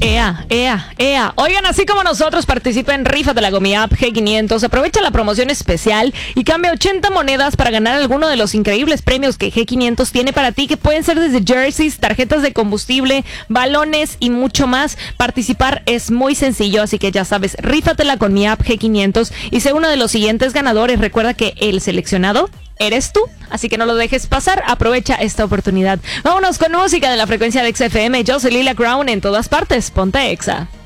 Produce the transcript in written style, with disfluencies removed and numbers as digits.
Ea, ea, ea. Oigan, así como nosotros, participa en Rifa de la Gomi App G500. Aprovecha la promoción especial y cambia 80 monedas para ganar alguno de los increíbles premios que G500 tiene para ti, que pueden ser desde jerseys, tarjetas de combustible, balones y mucho más. Participar es muy sencillo, así que ya sabes, rífatela con mi app G500 y sé uno de los siguientes ganadores. Recuerda que el seleccionado eres tú, así que no lo dejes pasar, aprovecha esta oportunidad. Vámonos con música de la frecuencia de XFM. Yo soy Lila Crown, en todas partes, ponte Exa.